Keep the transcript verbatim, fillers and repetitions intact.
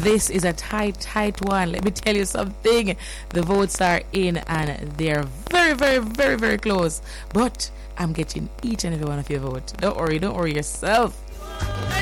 This is a tight, tight one. Let me tell you something. The votes are in and they're very, very, very, very close. But I'm getting each and every one of your votes. Don't worry, don't worry yourself.